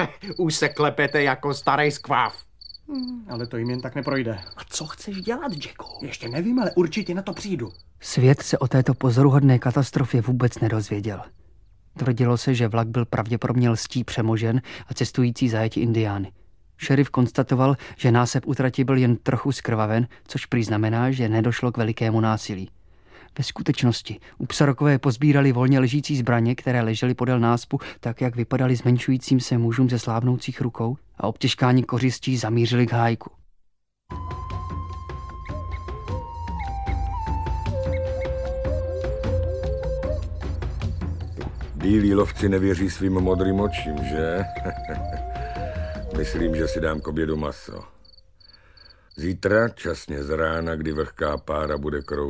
Už se klepete jako starý skváv. Ale to jim jen tak neprojde. A co chceš dělat, Jacku? Ještě nevím, ale určitě na to přijdu. Svět se o této pozoruhodné katastrofě vůbec nedozvěděl. Tvrdilo se, že vlak byl pravděpodobně lstí přemožen a cestující zajati indiány. Šerif konstatoval, že násep u trati byl jen trochu zkrvaven, což prý znamená, že nedošlo k velikému násilí. Ve skutečnosti upsarokové pozbírali volně ležící zbraně, které ležely podél náspu, tak jak vypadaly zmenšujícím se mužům ze slábnoucích rukou, a obtěžkáni kořistí zamířili k hájku. Bílí lovci nevěří svým modrým očím, že? Myslím, že si dám k obědu maso. Zítra, časně z rána, kdy vlhká pára bude kroužit,